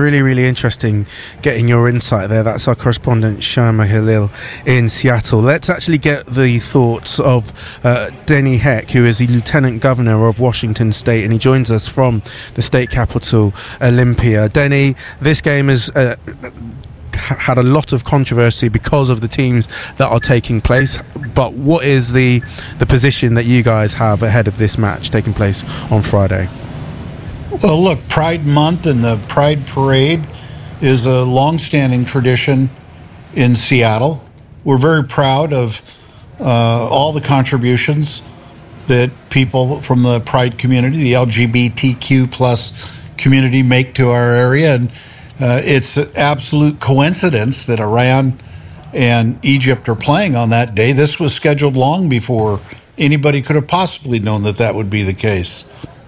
really, really interesting getting your insight there. That's our correspondent Sharma Halil in Seattle. Let's actually get the thoughts of Denny Heck, who is the Lieutenant Governor of Washington State, and he joins us from the state capital, Olympia. Denny, this game has had a lot of controversy because of the teams that are taking place, but what is the position that you guys have ahead of this match taking place on Friday? Well, look, Pride Month and the Pride Parade is a long-standing tradition in Seattle. We're very proud of all the contributions that people from the Pride community, the LGBTQ plus community, make to our area. And it's an absolute coincidence that Iran and Egypt are playing on that day. This was scheduled long before anybody could have possibly known that that would be the case.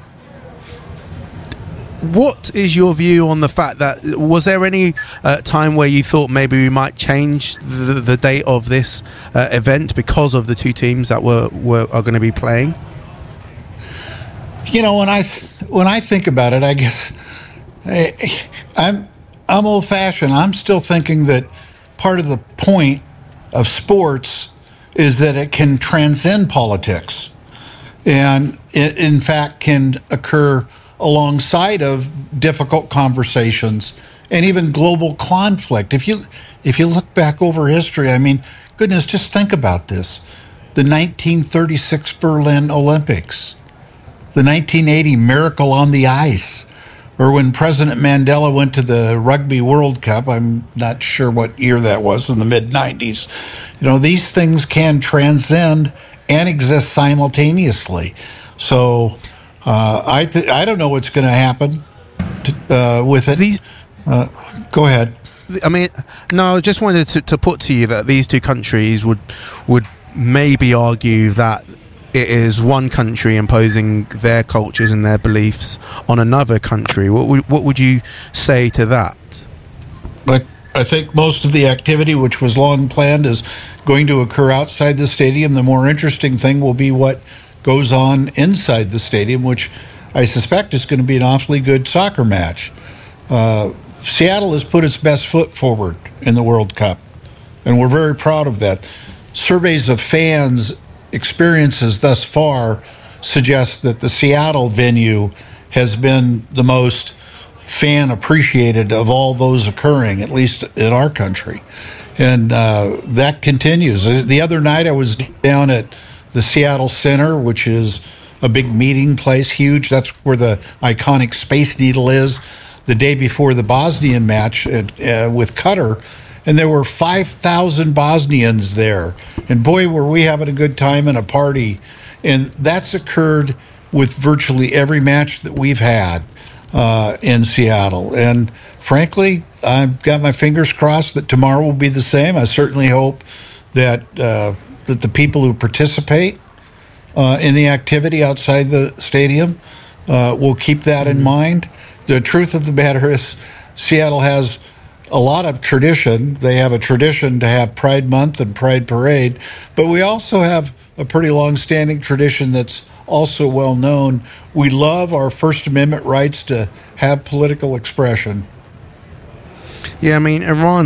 What is your view on the fact that, was there any time where you thought maybe we might change the date of this event because of the two teams that are going to be playing? You know, when I think about it, I guess I'm old-fashioned. I'm still thinking that part of the point of sports is that it can transcend politics, and it, in fact, can occur alongside of difficult conversations and even global conflict. If you look back over history, I mean, goodness, just think about this. The 1936 Berlin Olympics, the 1980 Miracle on the Ice, or when President Mandela went to the Rugby World Cup, I'm not sure what year that was, in the mid-90s. You know, these things can transcend and exist simultaneously. So I don't know what's going to happen with it. Go ahead. I mean, no, I just wanted to put to you that these two countries would maybe argue that it is one country imposing their cultures and their beliefs on another country. What would you say to that? But I think most of the activity, which was long planned, is going to occur outside the stadium. The more interesting thing will be what goes on inside the stadium, which I suspect is going to be an awfully good soccer match. Seattle has put its best foot forward in the World Cup, and we're very proud of that. Surveys of fans' experiences thus far suggest that the Seattle venue has been the most fan appreciated of all those occurring, at least in our country. And that continues. The other night I was down at the Seattle Center, which is a big meeting place, huge. That's where the iconic Space Needle is, the day before the Bosnian match with Qatar. And there were 5,000 Bosnians there. And boy, were we having a good time and a party. And that's occurred with virtually every match that we've had in Seattle. And frankly, I've got my fingers crossed that tomorrow will be the same. I certainly hope that the people who participate in the activity outside the stadium will keep that in mind. The truth of the matter is Seattle has a lot of tradition. They have a tradition to have Pride Month and Pride Parade, but we also have a pretty long-standing tradition that's also well known. We love our First Amendment rights to have political expression. Yeah, I mean,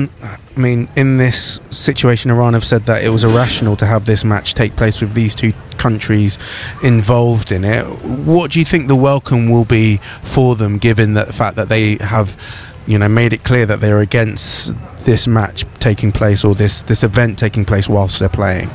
in this situation, Iran have said that it was irrational to have this match take place with these two countries involved in it. What do you think the welcome will be for them, given the fact that they have, made it clear that they're against this match taking place, or this event taking place whilst they're playing?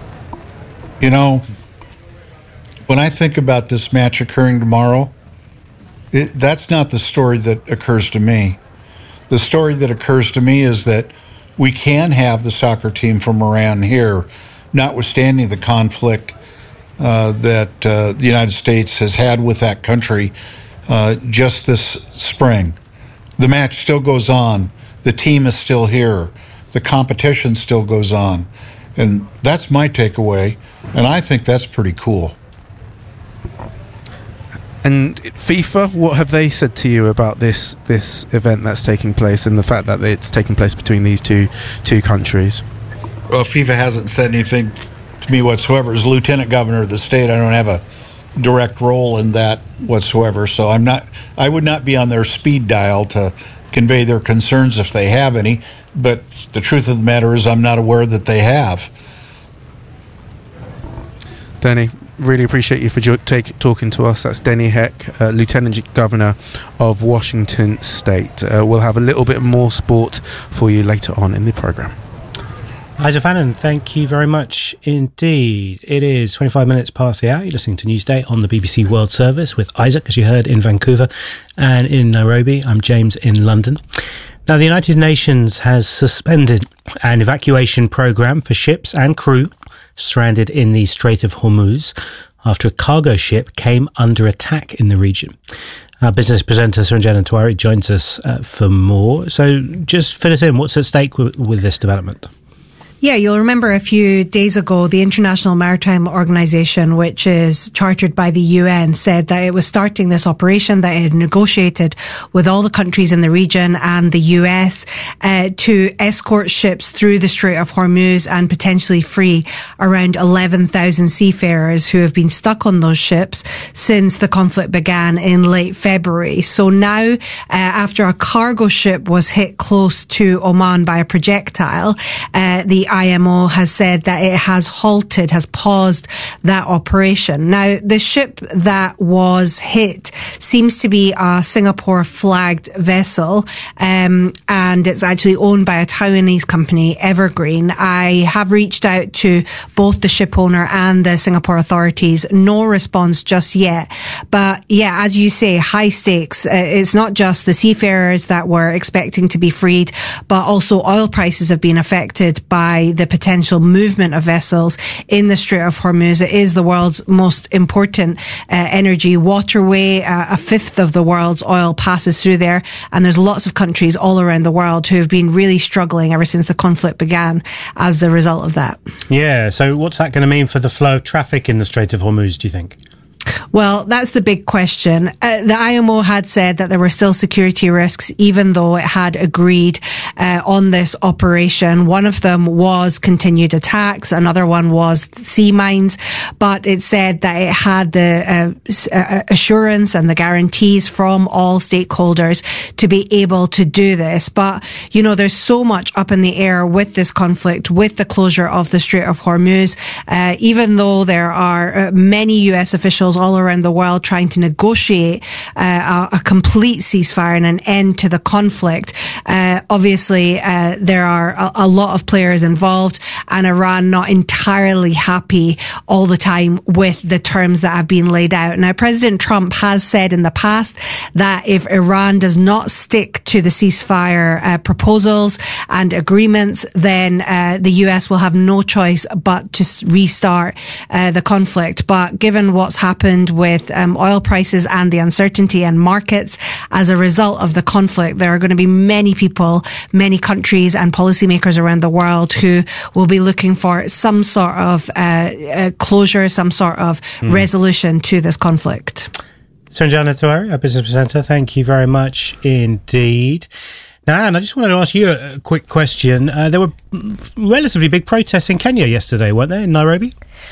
When I think about this match occurring tomorrow, that's not the story that occurs to me. The story that occurs to me is that we can have the soccer team from Iran here, notwithstanding the conflict that the United States has had with that country just this spring. The match still goes on. The team is still here. The competition still goes on. And that's my takeaway, and I think that's pretty cool. And FIFA, what have they said to you about this event that's taking place and the fact that it's taking place between these two countries? Well, FIFA hasn't said anything to me whatsoever. As lieutenant governor of the state, I don't have a direct role in that whatsoever. So I would not be on their speed dial to convey their concerns if they have any. But the truth of the matter is I'm not aware that they have. Denny, really appreciate you for talking to us. That's Denny Heck, Lieutenant Governor of Washington State. We'll have a little bit more sport for you later on in the programme. Isaac Fannin, thank you very much indeed. It is 25 minutes past the hour. You're listening to Newsday on the BBC World Service with Isaac, as you heard, in Vancouver, and in Nairobi. I'm James in London. Now, the United Nations has suspended an evacuation programme for ships and crew stranded in the Strait of Hormuz after a cargo ship came under attack in the region. Our business presenter, Saranjana Tewari, joins us for more. So just fill us in. What's at stake with this development? Yeah, you'll remember a few days ago, the International Maritime Organization, which is chartered by the UN, said that it was starting this operation, that it had negotiated with all the countries in the region and the US to escort ships through the Strait of Hormuz and potentially free around 11,000 seafarers who have been stuck on those ships since the conflict began in late February. So now, after a cargo ship was hit close to Oman by a projectile, the IMO has said that it has paused that operation. Now, the ship that was hit seems to be a Singapore-flagged vessel, and it's actually owned by a Taiwanese company, Evergreen. I have reached out to both the ship owner and the Singapore authorities. No response just yet. But yeah, as you say, high stakes. It's not just the seafarers that were expecting to be freed, but also oil prices have been affected by the potential movement of vessels in the Strait of Hormuz. It is the world's most important energy waterway. A fifth of the world's oil passes through there, and there's lots of countries all around the world who have been really struggling ever since the conflict began as a result of that. Yeah, so what's that going to mean for the flow of traffic in the Strait of Hormuz, do you think? Well, that's the big question. The IMO had said that there were still security risks, even though it had agreed on this operation. One of them was continued attacks. Another one was sea mines. But it said that it had the assurance and the guarantees from all stakeholders to be able to do this. But, you know, there's so much up in the air with this conflict, with the closure of the Strait of Hormuz. Even though there are many US officials all around the world trying to negotiate a complete ceasefire and an end to the conflict. Obviously, there are a lot of players involved, and Iran not entirely happy all the time with the terms that have been laid out. Now, President Trump has said in the past that if Iran does not stick to the ceasefire proposals and agreements, then the US will have no choice but to restart the conflict. But given what's happened with oil prices and the uncertainty and markets as a result of the conflict, there are going to be many people, many countries and policymakers around the world who will be looking for some sort of closure, some sort of resolution to this conflict. Saranjana Tewari, our business presenter, thank you very much indeed. Now, Anne, I just wanted to ask you a quick question. There were relatively big protests in Kenya yesterday, weren't there, in Nairobi?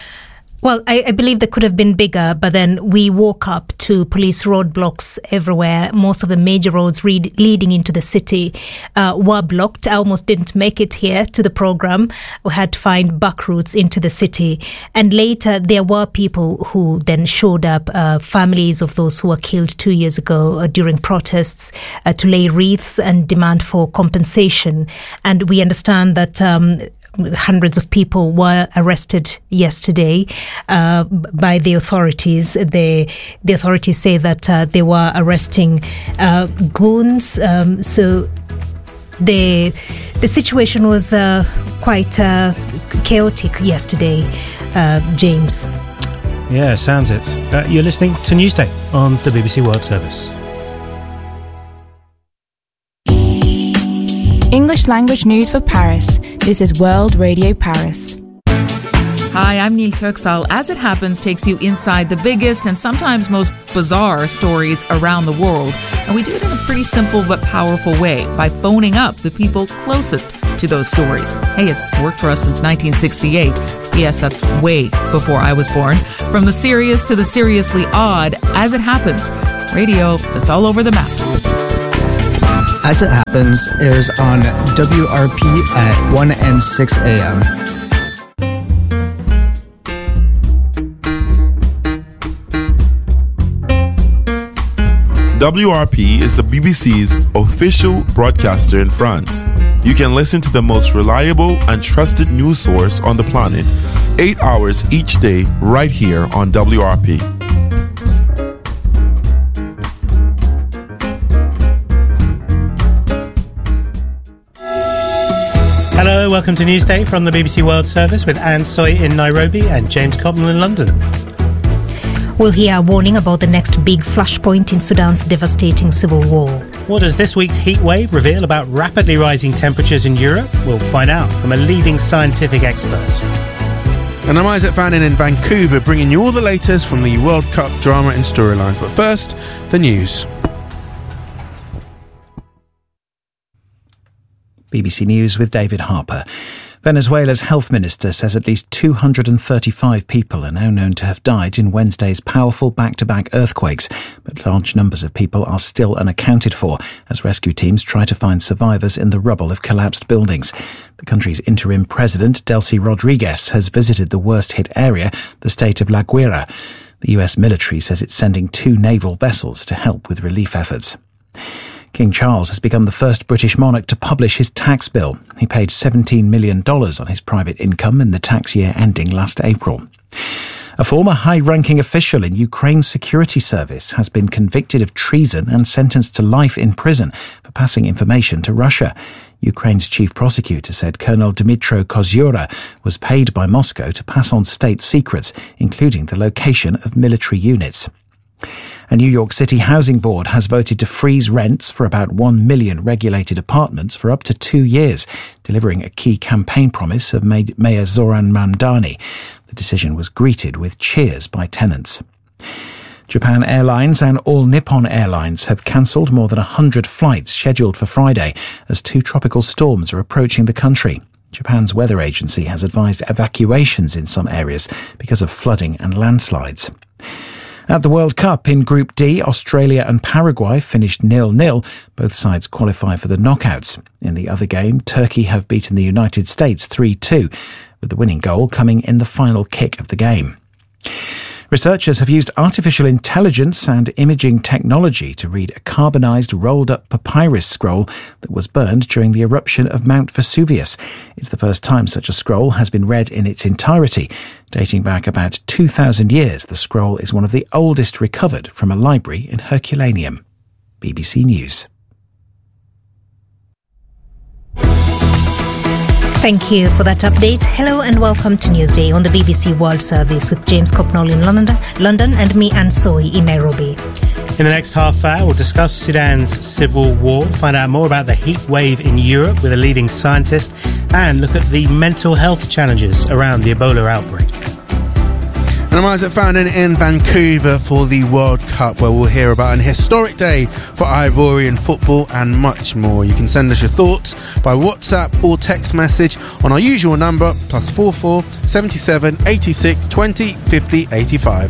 Well, I believe they could have been bigger, but then we woke up to police roadblocks everywhere. Most of the major roads leading into the city were blocked. I almost didn't make it here to the program. We had to find back routes into the city. And later, there were people who then showed up, families of those who were killed 2 years ago during protests, to lay wreaths and demand for compensation. And we understand that hundreds of people were arrested yesterday by the authorities. The authorities say that they were arresting goons. So the situation was quite chaotic yesterday, James. Yeah, sounds it. You're listening to Newsday on the BBC World Service. English language news for Paris. This is World Radio Paris. Hi, I'm Neil Kirksall. As It Happens takes you inside the biggest and sometimes most bizarre stories around the world. And we do it in a pretty simple but powerful way by phoning up the people closest to those stories. Hey, it's worked for us since 1968. Yes, that's way before I was born. From the serious to the seriously odd, As It Happens. Radio that's all over the map. As It Happens airs on WRP at 1 and 6 a.m. WRP is the BBC's official broadcaster in France. You can listen to the most reliable and trusted news source on the planet 8 hours each day right here on WRP. Hello, welcome to Newsday from the BBC World Service with Anne Soy in Nairobi and James Copnell in London. We'll hear a warning about the next big flashpoint in Sudan's devastating civil war. What does this week's heat wave reveal about rapidly rising temperatures in Europe? We'll find out from a leading scientific expert. And I'm Isaac Fannin in Vancouver, bringing you all the latest from the World Cup drama and storylines. But first, the news. BBC News with David Harper. Venezuela's health minister says at least 235 people are now known to have died in Wednesday's powerful back-to-back earthquakes, but large numbers of people are still unaccounted for as rescue teams try to find survivors in the rubble of collapsed buildings. The country's interim president, Delcy Rodriguez, has visited the worst-hit area, the state of La Guaira. The US military says it's sending 2 naval vessels to help with relief efforts. King Charles has become the first British monarch to publish his tax bill. He paid $17 million on his private income in the tax year ending last April. A former high-ranking official in Ukraine's security service has been convicted of treason and sentenced to life in prison for passing information to Russia. Ukraine's chief prosecutor said Colonel Dmytro Kozyura was paid by Moscow to pass on state secrets, including the location of military units. A New York City housing board has voted to freeze rents for about 1 million regulated apartments for up to 2 years, delivering a key campaign promise of Mayor Zoran Mamdani. The decision was greeted with cheers by tenants. Japan Airlines and All Nippon Airlines have cancelled more than 100 flights scheduled for Friday as 2 tropical storms are approaching the country. Japan's weather agency has advised evacuations in some areas because of flooding and landslides. At the World Cup in Group D, Australia and Paraguay finished 0-0. Both sides qualify for the knockouts. In the other game, Turkey have beaten the United States 3-2, with the winning goal coming in the final kick of the game. Researchers have used artificial intelligence and imaging technology to read a carbonised rolled-up papyrus scroll that was burned during the eruption of Mount Vesuvius. It's the first time such a scroll has been read in its entirety. Dating back about 2,000 years, the scroll is one of the oldest recovered from a library in Herculaneum. BBC News. Thank you for that update. Hello and welcome to Newsday on the BBC World Service with James Copnell in London and me, Anne Soy, in Nairobi. In the next half hour, we'll discuss Sudan's civil war, find out more about the heat wave in Europe with a leading scientist, and look at the mental health challenges around the Ebola outbreak. And I'm Isaac Fannin in Vancouver for the World Cup, where we'll hear about an historic day for Ivorian football and much more. You can send us your thoughts by WhatsApp or text message on our usual number, +44 77 86 20 50 85.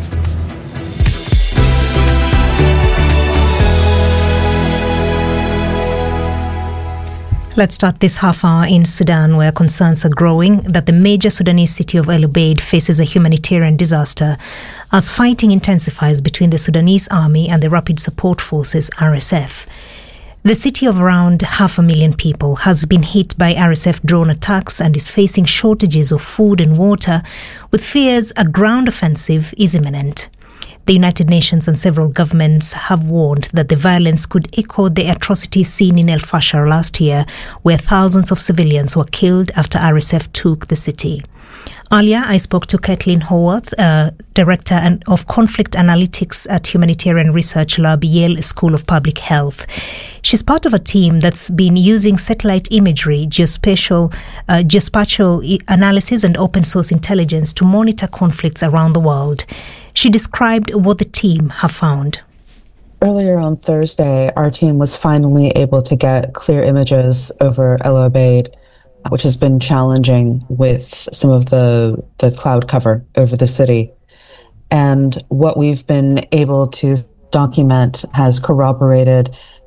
Let's start this half hour in Sudan, where concerns are growing that the major Sudanese city of El Obeid faces a humanitarian disaster as fighting intensifies between the Sudanese army and the Rapid Support Forces, RSF. The city of around 500,000 people has been hit by RSF drone attacks and is facing shortages of food and water, with fears a ground offensive is imminent. The United Nations and several governments have warned that the violence could echo the atrocities seen in El Fasher last year, where thousands of civilians were killed after RSF took the city. Earlier, I spoke to Kathleen Haworth, Director of Conflict Analytics at Humanitarian Research Lab, Yale School of Public Health. She's part of a team that's been using satellite imagery, geospatial analysis and open source intelligence to monitor conflicts around the world. She described what the team have found. Earlier on Thursday, our team was finally able to get clear images over El Obeid, which has been challenging with some of the cloud cover over the city. And what we've been able to document has corroborated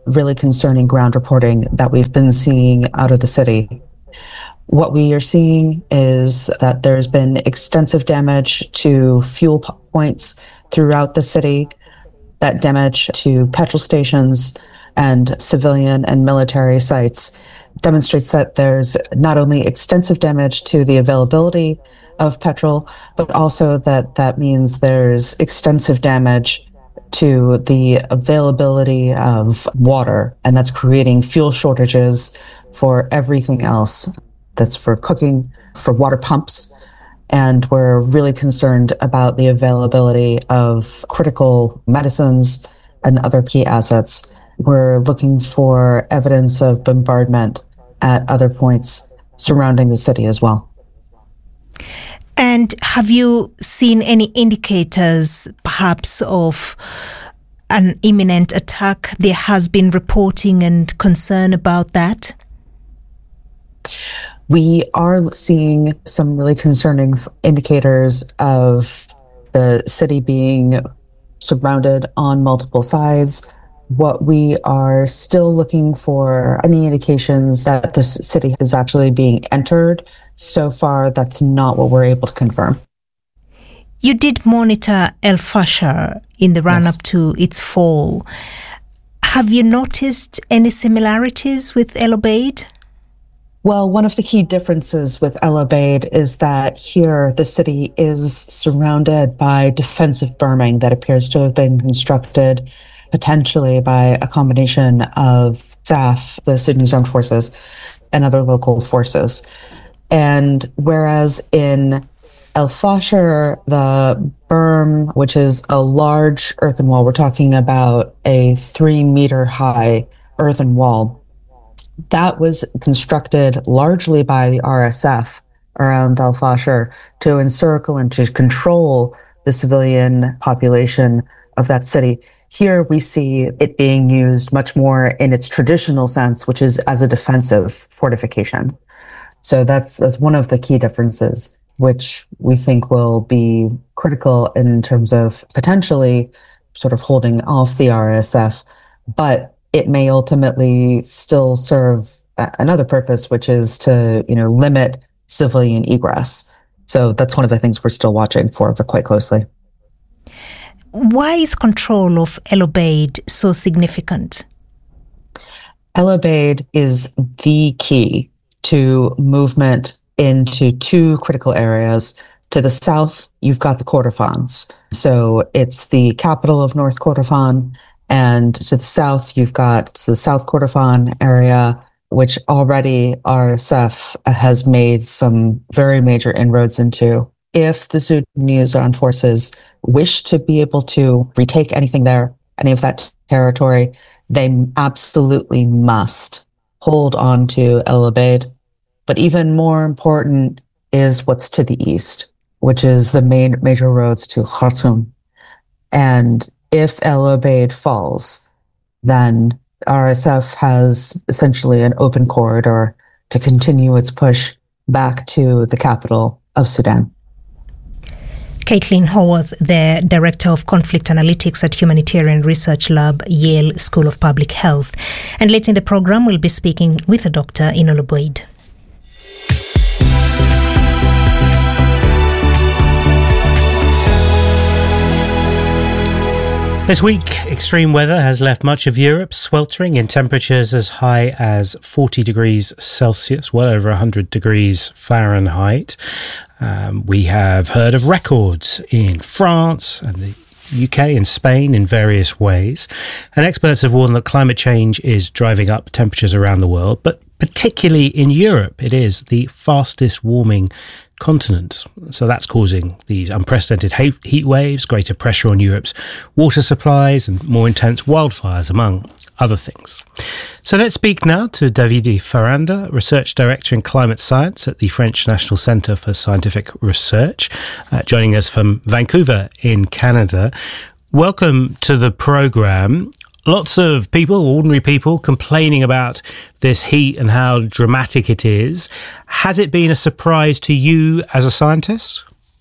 really concerning ground reporting that we've been seeing out of the city. What we are seeing is that there's been extensive damage to fuel points throughout the city, that damage to petrol stations and civilian and military sites demonstrates that there's not only extensive damage to the availability of petrol, but also that means there's extensive damage to the availability of water, and that's creating fuel shortages for everything else. That's for cooking, for water pumps, and we're really concerned about the availability of critical medicines and other key assets. We're looking for evidence of bombardment at other points surrounding the city as well. And have you seen any indicators, perhaps, of an imminent attack? There has been reporting and concern about that. We are seeing some really concerning indicators of the city being surrounded on multiple sides. What we are still looking for any indications that this city is actually being entered. So far, that's not what we're able to confirm. You did monitor El Fasher in the run-up to its fall. Have you noticed any similarities with El Obeid? Well, one of the key differences with El Obeid is that here the city is surrounded by defensive berming that appears to have been constructed potentially by a combination of SAF, the Sudanese Armed Forces, and other local forces. And whereas in El Fasher, the berm, which is a large earthen wall, we're talking about a 3-meter high earthen wall, that was constructed largely by the RSF around El Fasher to encircle and to control the civilian population of that city. Here we see it being used much more in its traditional sense, which is as a defensive fortification. So that's one of the key differences, which we think will be critical in terms of potentially sort of holding off the RSF, but it may ultimately still serve another purpose, which is to, limit civilian egress. So that's one of the things we're still watching for quite closely. Why is control of El Obeid so significant? El Obeid is the key to movement into two critical areas. To the south, you've got the Kordofans. So it's the capital of North Kordofan. And to the south, you've got the South Kordofan area, which already RSF has made some very major inroads into. If the Sudanese Armed Forces wish to be able to retake anything there, any of that territory, they absolutely must hold on to El Obeid. But even more important is what's to the east, which is the major roads to Khartoum. And if El Obeid falls, then RSF has essentially an open corridor to continue its push back to the capital of Sudan. Caitlin Haworth, the Director of Conflict Analytics at Humanitarian Research Lab, Yale School of Public Health. And later in the program, we'll be speaking with a doctor in El Obeid. This week, extreme weather has left much of Europe sweltering in temperatures as high as 40 degrees Celsius, well over 100 degrees Fahrenheit. We have heard of records in France and the UK and Spain in various ways. And experts have warned that climate change is driving up temperatures around the world, but particularly in Europe, it is the fastest warming continent. So that's causing these unprecedented heat waves, greater pressure on Europe's water supplies and more intense wildfires, among other things. So let's speak now to Davide Ferranda, Research Director in Climate Science at the French National Centre for Scientific Research, joining us from Vancouver in Canada. Welcome to the programme. Lots of people, ordinary people, complaining about this heat and how dramatic it is. Has it been a surprise to you as a scientist?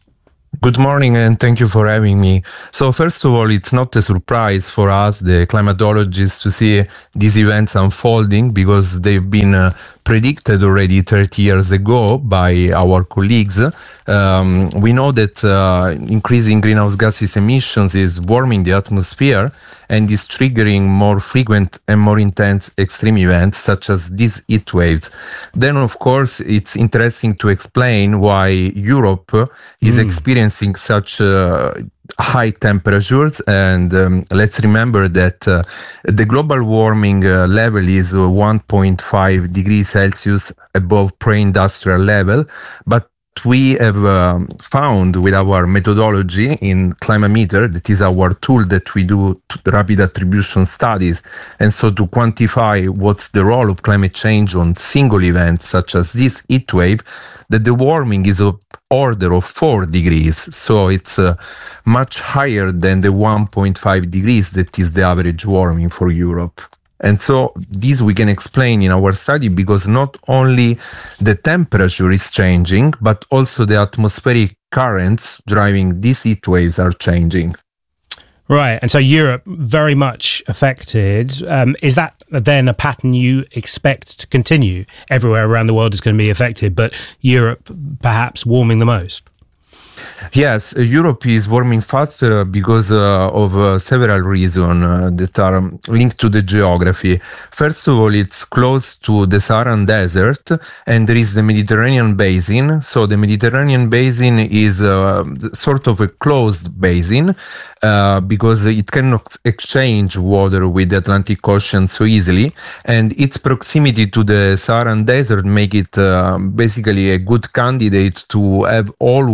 Good morning, and thank you for having me. So first of all, it's not a surprise for us, the climatologists, to see these events unfolding because they've been predicted already 30 years ago by our colleagues. We know that increasing greenhouse gases emissions is warming the atmosphere and is triggering more frequent and more intense extreme events such as these heat waves. Then, of course, it's interesting to explain why Europe is experiencing such high temperatures, and let's remember that the global warming level is 1.5 degrees Celsius above pre-industrial level, but we have found with our methodology in Climameter, that is our tool that we do rapid attribution studies, and so to quantify what's the role of climate change on single events such as this heat wave, that the warming is of order of 4 degrees. So it's much higher than the 1.5 degrees that is the average warming for Europe. And so this we can explain in our study because not only the temperature is changing, but also the atmospheric currents driving these heat waves are changing. Right, and so Europe very much affected. Is that then a pattern you expect to continue? Everywhere around the world is going to be affected, but Europe perhaps warming the most? Yes, Europe is warming faster because of several reasons that are linked to the geography. First of all, it's close to the Saharan Desert, and there is the Mediterranean Basin. So the Mediterranean Basin is sort of a closed basin because it cannot exchange water with the Atlantic Ocean so easily, and its proximity to the Saharan Desert make it basically a good candidate to have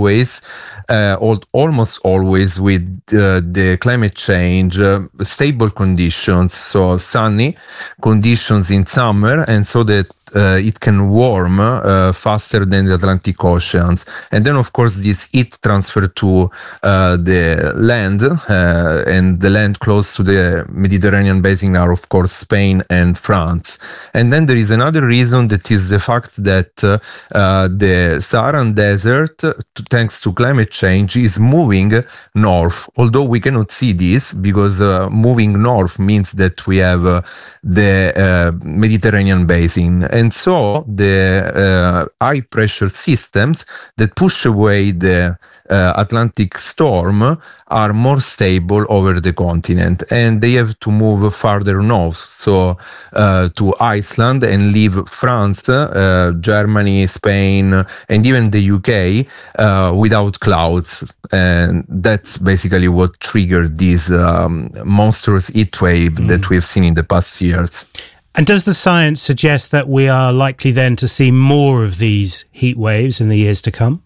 almost always with the climate change stable conditions, so sunny conditions in summer, and so that it can warm faster than the Atlantic Oceans. And then, of course, this heat transfer to the land, and the land close to the Mediterranean basin are, of course, Spain and France. And then there is another reason, that is the fact that the Saharan Desert, thanks to climate change, is moving north, although we cannot see this because moving north means that we have the Mediterranean basin. And so the high pressure systems that push away the Atlantic storm are more stable over the continent, and they have to move farther north, so to Iceland, and leave France, Germany, Spain, and even the UK without clouds. And that's basically what triggered this monstrous heat wave that we've seen in the past years. And does the science suggest that we are likely then to see more of these heat waves in the years to come?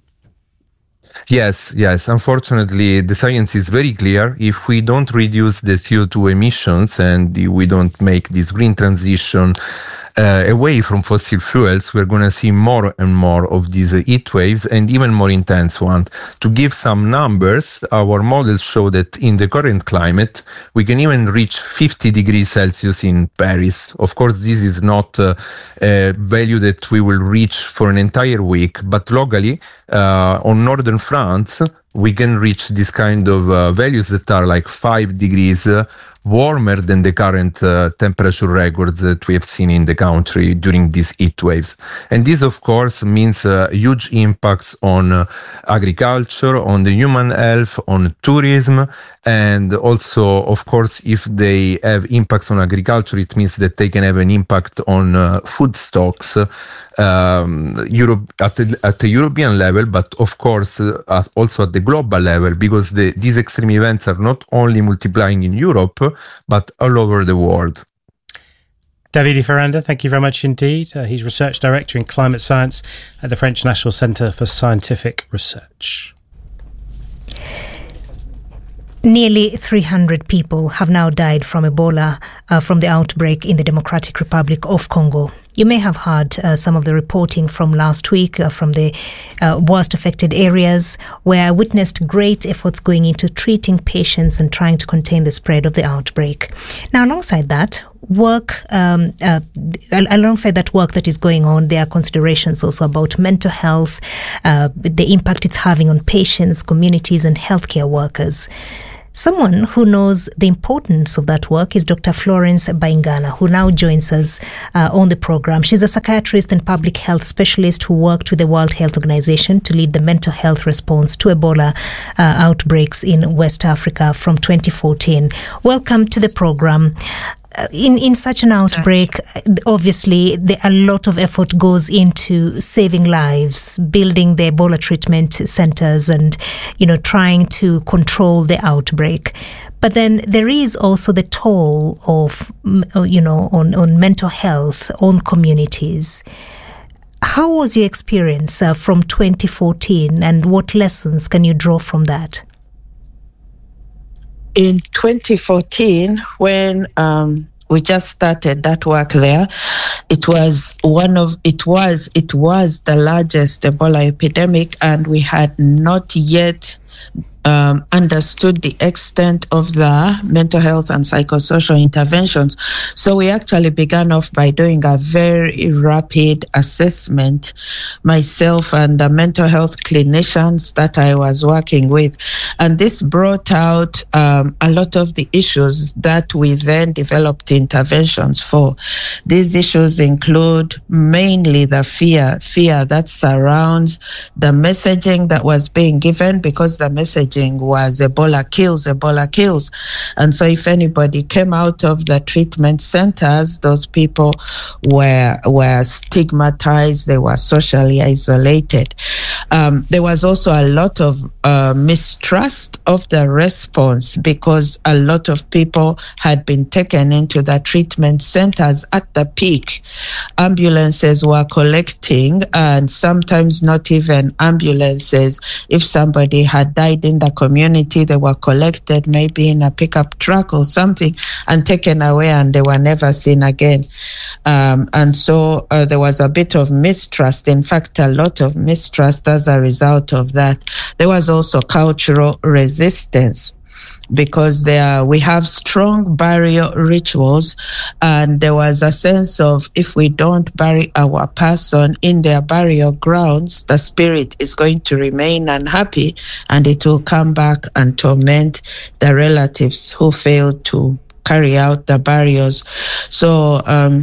Yes. Unfortunately, the science is very clear. If we don't reduce the CO2 emissions and we don't make this green transition away from fossil fuels, we're going to see more and more of these heat waves, and even more intense ones. To give some numbers, our models show that in the current climate, we can even reach 50 degrees Celsius in Paris. Of course, this is not a value that we will reach for an entire week, but locally, on northern France, we can reach this kind of values that are like 5 degrees warmer than the current temperature records that we have seen in the country during these heat waves. And this, of course, means huge impacts on agriculture, on the human health, on tourism, and also, of course, if they have impacts on agriculture, it means that they can have an impact on food stocks, Europe at the European level, but of course also at the global level, because these extreme events are not only multiplying in Europe, but all over the world. Davide Ferranda, thank you very much indeed. He's Research Director in Climate Science at the French National Centre for Scientific Research. Nearly 300 people have now died from Ebola from the outbreak in the Democratic Republic of Congo. You may have heard some of the reporting from last week from the worst affected areas, where I witnessed great efforts going into treating patients and trying to contain the spread of the outbreak. Now, alongside that work that is going on, there are considerations also about mental health, the impact it's having on patients, communities, and healthcare workers. Someone who knows the importance of that work is Dr. Florence Baingana, who now joins us on the program. She's a psychiatrist and public health specialist who worked with the World Health Organization to lead the mental health response to Ebola outbreaks in West Africa from 2014. Welcome to the program. In such an outbreak, obviously, a lot of effort goes into saving lives, building the Ebola treatment centers, and trying to control the outbreak. But then there is also the toll of on mental health on communities. How was your experience from 2014, and what lessons can you draw from that? In 2014, when we just started that work there, it was the largest Ebola epidemic, and we had not yet understood the extent of the mental health and psychosocial interventions. So we actually began off by doing a very rapid assessment, myself and the mental health clinicians that I was working with. And this brought out a lot of the issues that we then developed interventions for. These issues include mainly the fear that surrounds the messaging that was being given, because the messaging was Ebola kills. And so if anybody came out of the treatment centers, those people were stigmatized, they were socially isolated. There was also a lot of mistrust of the response, because a lot of people had been taken into the treatment centers at the peak. Ambulances were collecting, and sometimes not even ambulances. If somebody had died in the community, they were collected maybe in a pickup truck or something and taken away, and they were never seen again. And so there was a bit of mistrust, in fact, a lot of mistrust as a result of that. There was also cultural resistance, because we have strong burial rituals, and there was a sense of, if we don't bury our person in their burial grounds, the spirit is going to remain unhappy, and it will come back and torment the relatives who failed to carry out the burials. So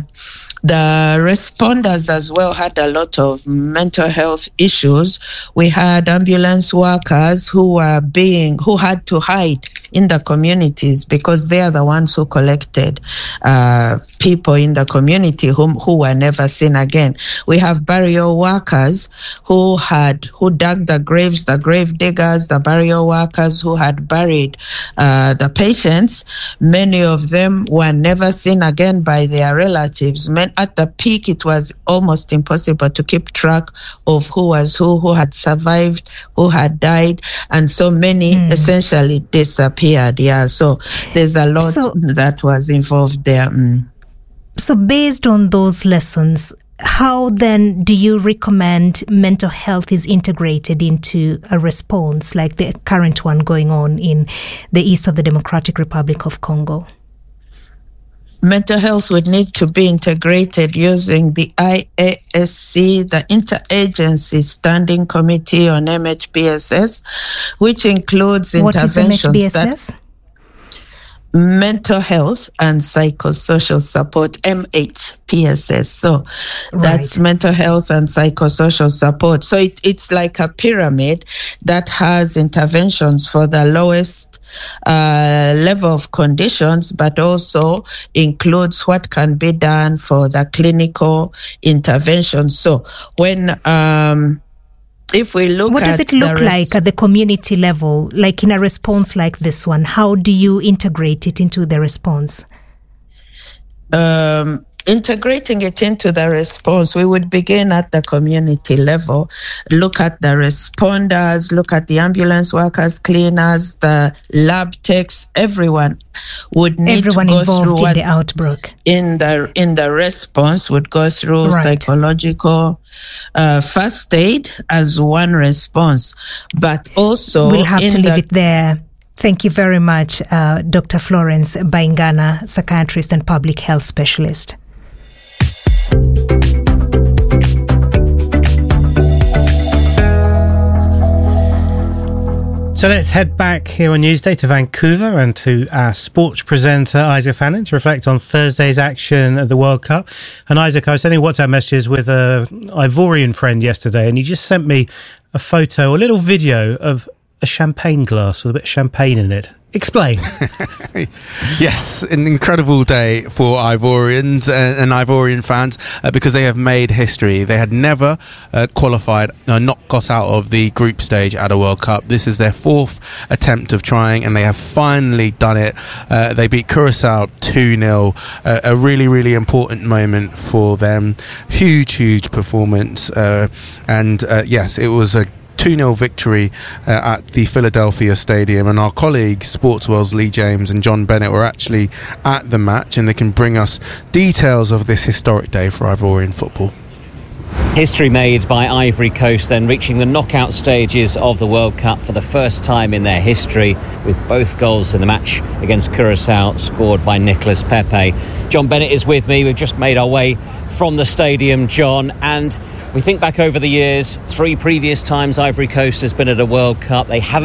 the responders as well had a lot of mental health issues. We had ambulance workers who had to hide in the communities, because they are the ones who collected people in the community who were never seen again. We have burial workers who dug the graves, the grave diggers, the burial workers who had buried the patients. Many of them were never seen again by their relatives. At the peak, it was almost impossible to keep track of who was who had survived, who had died, and so many essentially disappeared. Yeah, so there's a lot that was involved there. So based on those lessons, how then do you recommend mental health is integrated into a response like the current one going on in the east of the Democratic Republic of Congo? Mental health would need to be integrated using the IASC, the Interagency Standing Committee on MHBSS, which includes interventions. What is MHBSS? Mental health and psychosocial support, MHPSS. So that's mental health and psychosocial support. So it's like a pyramid that has interventions for the lowest level of conditions, but also includes what can be done for the clinical intervention. So when if we look at what does it look like at the community level, like in a response like this one? How do you integrate it into the response? integrating it into the response, we would begin at the community level, look at the responders, look at the ambulance workers, cleaners, the lab techs, everyone would need everyone to go involved through in the outbreak. In the response would go through psychological first aid as one response, but also we'll have to leave it there. Thank you very much, Dr. Florence Baingana, psychiatrist and public health specialist. So let's head back here on Newsday to Vancouver and to our sports presenter, Isaac Fannin, to reflect on Thursday's action at the World Cup. And Isaac, I was sending WhatsApp messages with an Ivorian friend yesterday, and he just sent me a photo, a little video of a champagne glass with a bit of champagne in it. Explain. Yes, an incredible day for Ivorians and Ivorian fans because they have made history. They had never qualified, not got out of the group stage at a World Cup. This is their fourth attempt of trying, and they have finally done it. They beat Curacao 2-0. A really, really important moment for them. Huge performance. Yes, it was a 2-0 victory at the Philadelphia Stadium, and our colleagues Sportsworld's Lee James and John Bennett were actually at the match, and they can bring us details of this historic day for Ivorian football. History made by Ivory Coast, then reaching the knockout stages of the World Cup for the first time in their history, with both goals in the match against Curacao scored by Nicolas Pepe. John Bennett is with me. We've just made our way from the stadium, John, and we think back over the years, 3 previous times Ivory Coast has been at a World Cup. They haven't